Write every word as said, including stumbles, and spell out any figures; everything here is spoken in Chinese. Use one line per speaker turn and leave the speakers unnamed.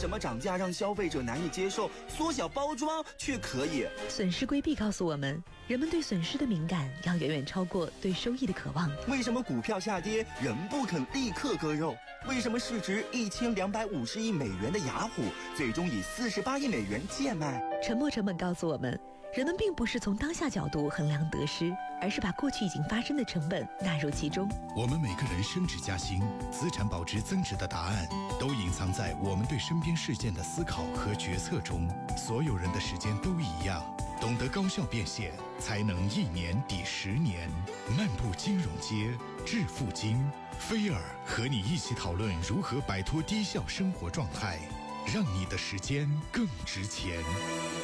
什么涨价让消费者难以接受，缩小包装却可以？
损失规避告诉我们，人们对损失的敏感要远远超过对收益的渴望。
为什么股票下跌人不肯立刻割肉？为什么市值一千两百五十亿美元的雅虎最终以四十八亿美元贱卖？
沉没成本告诉我们，人们并不是从当下角度衡量得失，而是把过去已经发生的成本纳入其中。
我们每个人升职加薪、资产保值增值的答案，都隐藏在我们对身边事件的思考和决策中。所有人的时间都一样，懂得高效变现，才能一年抵十年。漫步金融街，致富经，菲尔和你一起讨论如何摆脱低效生活状态，让你的时间更值钱。